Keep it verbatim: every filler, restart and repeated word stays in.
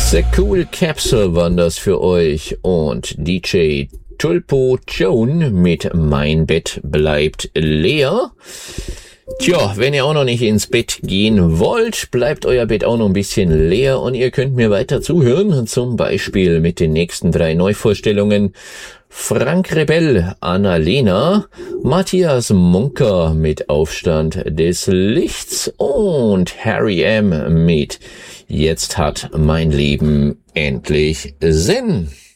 The Cool Capsule waren das für euch und D J Tulpo Joan mit Mein Bett bleibt leer. Tja, wenn ihr auch noch nicht ins Bett gehen wollt, bleibt euer Bett auch noch ein bisschen leer und ihr könnt mir weiter zuhören, zum Beispiel mit den nächsten drei Neuvorstellungen. Frank Rebell, Annalena, Matthias Munker mit Aufstand des Lichts und Harry M. mit Jetzt hat mein Leben endlich Sinn.